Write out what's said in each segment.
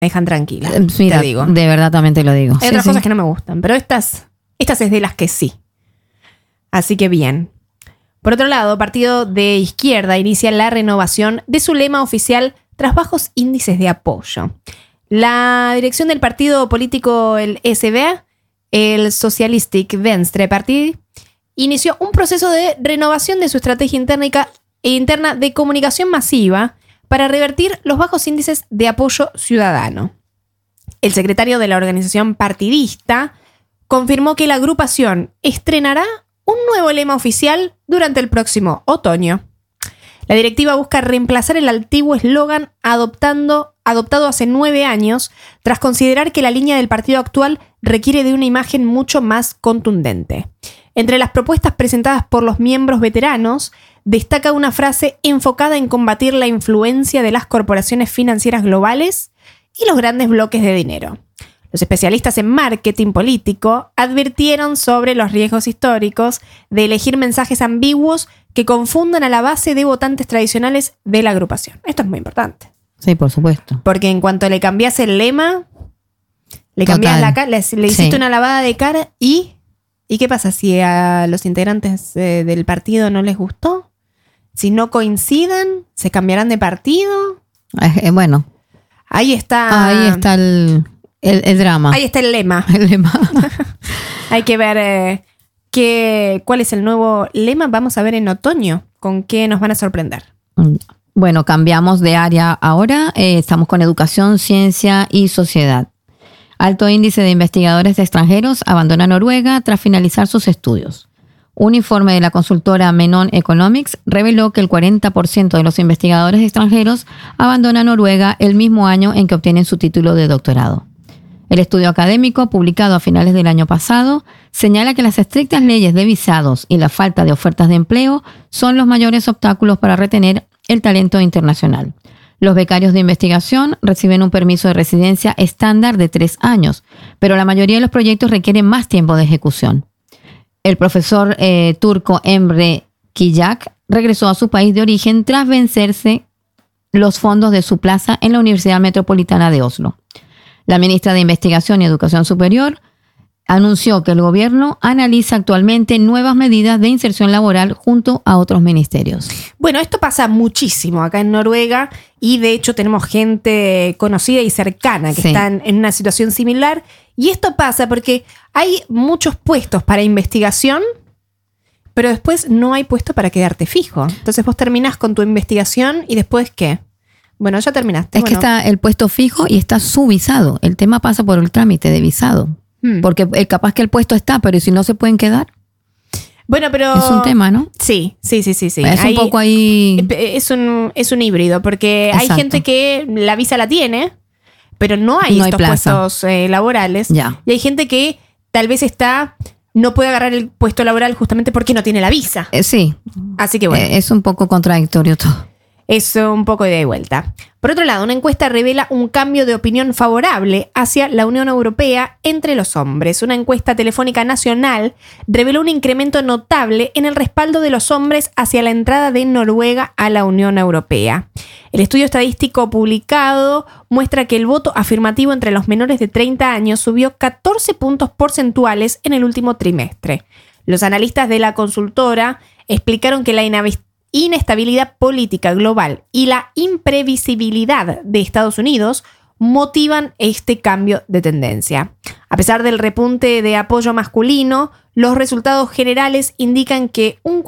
me dejan tranquila. Mira, te digo. de verdad también te lo digo. Hay otras cosas que no me gustan, pero estas es de las que sí. Así que bien. Por otro lado, Partido de Izquierda inicia la renovación de su lema oficial tras bajos índices de apoyo. La dirección del partido político, el SVA, el Socialistic Venstre Party, inició un proceso de renovación de su estrategia interna de comunicación masiva para revertir los bajos índices de apoyo ciudadano. El secretario de la organización partidista confirmó que la agrupación estrenará un nuevo lema oficial durante el próximo otoño. La directiva busca reemplazar el antiguo eslogan adoptado hace 9 años, tras considerar que la línea del partido actual requiere de una imagen mucho más contundente. Entre las propuestas presentadas por los miembros veteranos, destaca una frase enfocada en combatir la influencia de las corporaciones financieras globales y los grandes bloques de dinero. Los especialistas en marketing político advirtieron sobre los riesgos históricos de elegir mensajes ambiguos que confundan a la base de votantes tradicionales de la agrupación. Esto es muy importante. Sí, por supuesto. Porque en cuanto le cambias el lema, le cambias la cara, le hiciste una lavada de cara ¿y qué pasa si a los integrantes del partido no les gustó? Si no coinciden, ¿se cambiarán de partido? Bueno. Ahí está el drama. Ahí está el lema. El lema. Hay que ver cuál es el nuevo lema. Vamos a ver en otoño con qué nos van a sorprender. Bueno, cambiamos de área ahora. Estamos con educación, ciencia y sociedad. Alto índice de investigadores extranjeros abandona Noruega tras finalizar sus estudios. Un informe de la consultora Menon Economics reveló que el 40% de los investigadores extranjeros abandona Noruega el mismo año en que obtienen su título de doctorado. El estudio académico, publicado a finales del año pasado, señala que las estrictas leyes de visados y la falta de ofertas de empleo son los mayores obstáculos para retener el talento internacional. Los becarios de investigación reciben un permiso de residencia estándar de 3 años, pero la mayoría de los proyectos requieren más tiempo de ejecución. El profesor turco Emre Kiyak regresó a su país de origen tras vencerse los fondos de su plaza en la Universidad Metropolitana de Oslo. La ministra de Investigación y Educación Superior anunció que el gobierno analiza actualmente nuevas medidas de inserción laboral junto a otros ministerios. Bueno, esto pasa muchísimo acá en Noruega y de hecho tenemos gente conocida y cercana que están en una situación similar. Y esto pasa porque hay muchos puestos para investigación, pero después no hay puesto para quedarte fijo. Entonces vos terminás con tu investigación y después ¿qué? Bueno, ya terminaste. Que está el puesto fijo y está su visado. El tema pasa por el trámite de visado. Porque capaz que el puesto está, pero si no se pueden quedar. Bueno, pero... Es un tema, ¿no? Sí. Es un poco ahí... Es un híbrido, porque Exacto. hay gente que la visa la tiene, pero no hay estos puestos laborales. Ya. Y hay gente que tal vez no puede agarrar el puesto laboral justamente porque no tiene la visa. Sí. Así que bueno. Es un poco contradictorio todo. Es un poco de vuelta. Por otro lado, una encuesta revela un cambio de opinión favorable hacia la Unión Europea entre los hombres. Una encuesta telefónica nacional reveló un incremento notable en el respaldo de los hombres hacia la entrada de Noruega a la Unión Europea. El estudio estadístico publicado muestra que el voto afirmativo entre los menores de 30 años subió 14 puntos porcentuales en el último trimestre. Los analistas de la consultora explicaron que la inestabilidad política global y la imprevisibilidad de Estados Unidos motivan este cambio de tendencia. A pesar del repunte de apoyo masculino, los resultados generales indican que un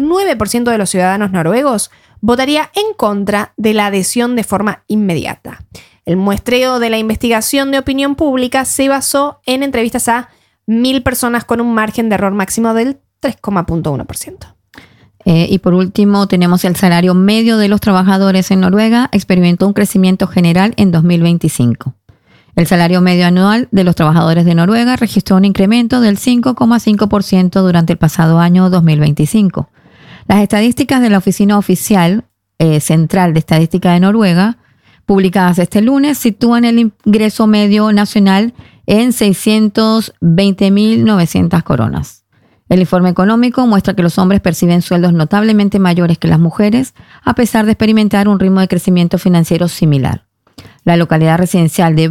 49% de los ciudadanos noruegos votaría en contra de la adhesión de forma inmediata. El muestreo de la investigación de opinión pública se basó en entrevistas a 1.000 personas con un margen de error máximo del 3,1%. Y por último tenemos el salario medio de los trabajadores en Noruega experimentó un crecimiento general en 2025. El salario medio anual de los trabajadores de Noruega registró un incremento del 5,5% durante el pasado año 2025. Las estadísticas de la Oficina Oficial Central de Estadística de Noruega, publicadas este lunes, sitúan el ingreso medio nacional en 620.900 coronas. El informe económico muestra que los hombres perciben sueldos notablemente mayores que las mujeres, a pesar de experimentar un ritmo de crecimiento financiero similar. la localidad residencial de